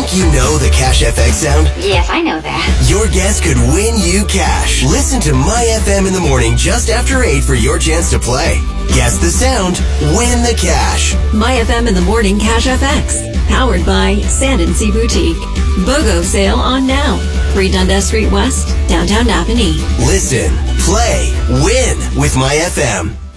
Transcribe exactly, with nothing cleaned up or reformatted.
think you know the Cash F X sound? Yes, I know that. Your guess could win you cash. Listen to My F M in the morning just after eight for your chance to play. Guess the sound, win the cash. My F M in the morning Cash F X. Powered by Sand and Sea Boutique. BOGO sale on now. three Dundas Street West, downtown Napanee. Listen, play, win with My F M.